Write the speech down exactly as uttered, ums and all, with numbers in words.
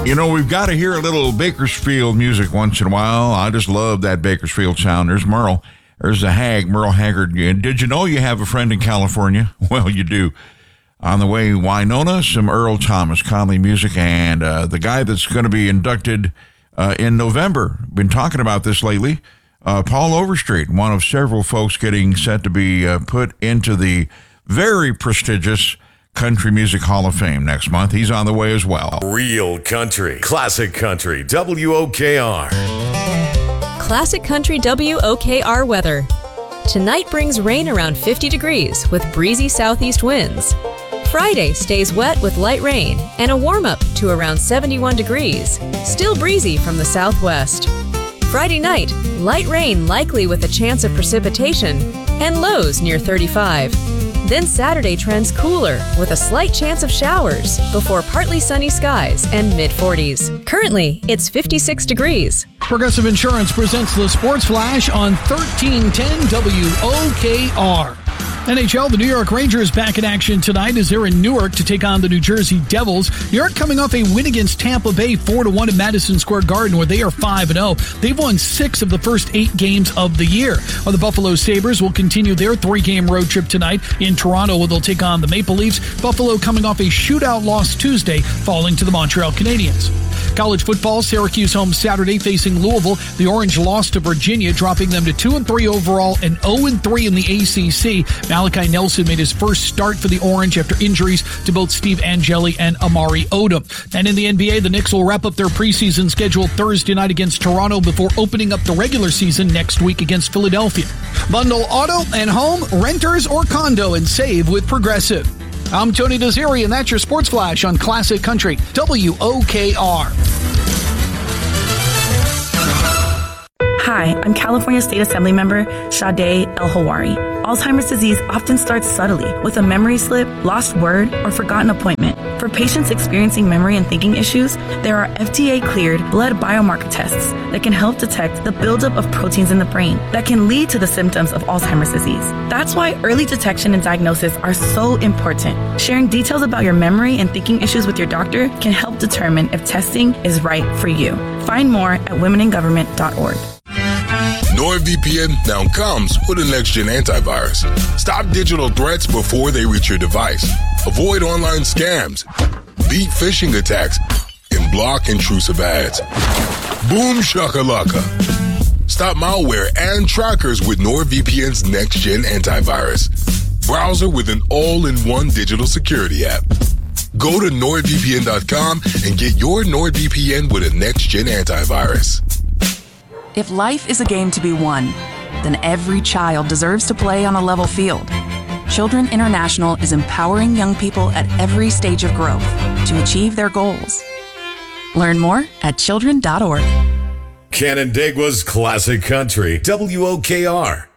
You know, we've got to hear a little Bakersfield music once in a while. I just love that Bakersfield sound. There's Merle. There's the Hag, Merle Haggard. Did you know you have a friend in California? Well, you do. On the way, Winona, some Earl Thomas Conley music, and uh, the guy that's going to be inducted uh, in November. Been talking about this lately. Uh, Paul Overstreet, one of several folks getting set to be uh, put into the very prestigious Country Music Hall of Fame next month. He's on the way as well. Real country, classic country, W O K R. Classic Country W O K R weather. Tonight brings rain around fifty degrees with breezy southeast winds. Friday stays wet with light rain and a warm-up to around seventy-one degrees. Still breezy from the southwest. Friday night, light rain likely with a chance of precipitation and lows near thirty-five. Then Saturday trends cooler with a slight chance of showers before partly sunny skies and mid-forties. Currently, it's fifty-six degrees. Progressive Insurance presents the Sports Flash on thirteen ten W O K R. N H L, the New York Rangers back in action tonight as they're in Newark to take on the New Jersey Devils. New York coming off a win against Tampa Bay four to one at Madison Square Garden where they are five and oh. They've won six of the first eight games of the year. While the Buffalo Sabres will continue their three-game road trip tonight in Toronto where they'll take on the Maple Leafs. Buffalo coming off a shootout loss Tuesday, falling to the Montreal Canadiens. College football, Syracuse home Saturday facing Louisville. The Orange lost to Virginia, dropping them to two and three overall and oh and three in the A C C. Malachi Nelson made his first start for the Orange after injuries to both Steve Angeli and Amari Odom. And in the N B A, the Knicks will wrap up their preseason schedule Thursday night against Toronto before opening up the regular season next week against Philadelphia. Bundle auto and home, renters, or condo and save with Progressive. I'm Tony Desiri, and that's your Sports Flash on Classic Country, W O K R. Hi, I'm California State Assembly member Sade El-Hawari. Alzheimer's disease often starts subtly with a memory slip, lost word, or forgotten appointment. For patients experiencing memory and thinking issues, there are F D A-cleared blood biomarker tests that can help detect the buildup of proteins in the brain that can lead to the symptoms of Alzheimer's disease. That's why early detection and diagnosis are so important. Sharing details about your memory and thinking issues with your doctor can help determine if testing is right for you. Find more at women in government dot org. NordVPN now comes with a next-gen antivirus. Stop digital threats before they reach your device. Avoid online scams, beat phishing attacks, and block intrusive ads. Boom shakalaka. Stop malware and trackers with NordVPN's next-gen antivirus. Browser with an all-in-one digital security app. Go to nord V P N dot com and get your NordVPN with a next-gen antivirus. If life is a game to be won, then every child deserves to play on a level field. Children International is empowering young people at every stage of growth to achieve their goals. Learn more at children dot org. Canandaigua's classic country, W O K R.